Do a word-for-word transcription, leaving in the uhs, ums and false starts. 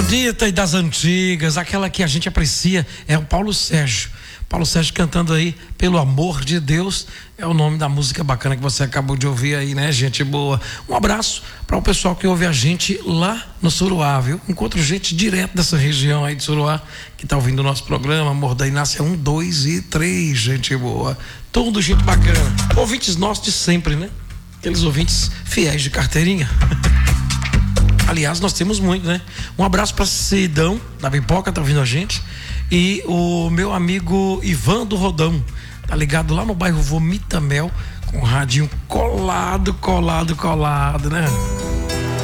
bonita e das antigas, aquela que a gente aprecia, é o Paulo Sérgio. Paulo Sérgio cantando aí Pelo Amor de Deus, é o nome da música bacana que você acabou de ouvir aí, né, gente boa? Um abraço para o pessoal que ouve a gente lá no Suruá, viu? Encontro gente direto dessa região aí de Suruá, que tá ouvindo o nosso programa, Morro da Inácia um, dois e três, gente boa. Tudo gente bacana. Ouvintes nossos de sempre, né? Aqueles ouvintes fiéis de carteirinha. Aliás, nós temos muito, né? Um abraço para Cidão da Pipoca, tá ouvindo a gente. E o meu amigo Ivan do Rodão, tá ligado lá no bairro Vomita Mel, com o radinho colado, colado, colado, né?